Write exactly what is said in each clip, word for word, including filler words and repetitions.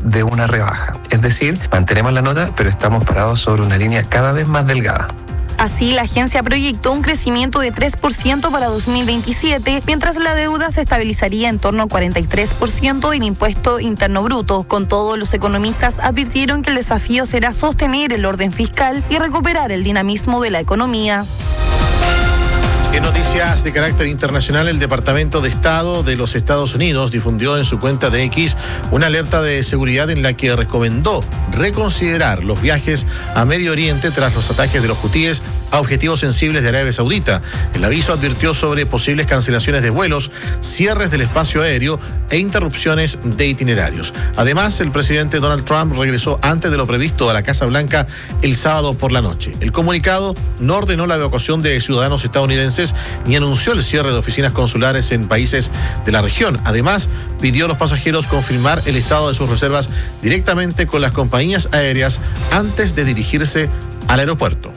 de una rebaja. Es decir, mantenemos la nota, pero estamos parados sobre una línea cada vez más delgada. Así, la agencia proyectó un crecimiento de tres por ciento para dos mil veintisiete, mientras la deuda se estabilizaría en torno al cuarenta y tres por ciento en impuesto interno bruto. Con todo, los economistas advirtieron que el desafío será sostener el orden fiscal y recuperar el dinamismo de la economía. En noticias de carácter internacional, el Departamento de Estado de los Estados Unidos difundió en su cuenta de X una alerta de seguridad en la que recomendó reconsiderar los viajes a Medio Oriente tras los ataques de los hutíes a objetivos sensibles de Arabia Saudita. El aviso advirtió sobre posibles cancelaciones de vuelos, cierres del espacio aéreo e interrupciones de itinerarios. Además, el presidente Donald Trump regresó antes de lo previsto a la Casa Blanca el sábado por la noche. El comunicado no ordenó la evacuación de ciudadanos estadounidenses ni anunció el cierre de oficinas consulares en países de la región. Además, pidió a los pasajeros confirmar el estado de sus reservas directamente con las compañías aéreas antes de dirigirse al aeropuerto.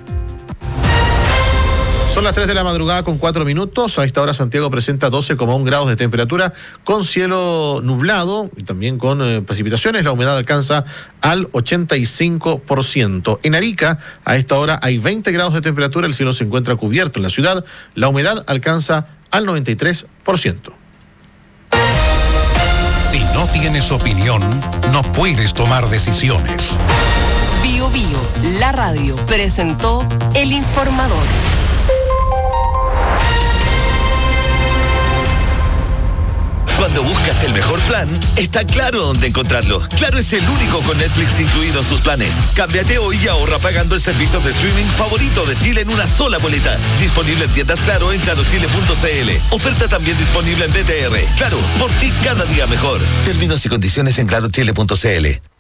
Son las tres de la madrugada con cuatro minutos. A esta hora Santiago presenta doce coma uno grados de temperatura con cielo nublado y también con eh, precipitaciones. La humedad alcanza al ochenta y cinco por ciento. En Arica, a esta hora hay veinte grados de temperatura. El cielo se encuentra cubierto en la ciudad. La humedad alcanza al noventa y tres por ciento. Si no tienes opinión, no puedes tomar decisiones. Bio Bio, la radio, presentó El Informador. Cuando buscas el mejor plan, está claro dónde encontrarlo. Claro es el único con Netflix incluido en sus planes. Cámbiate hoy y ahorra pagando el servicio de streaming favorito de Chile en una sola boleta. Disponible en tiendas Claro en claro chile punto c l. Oferta también disponible en B T R. Claro, por ti cada día mejor. Términos y condiciones en claro chile punto c l.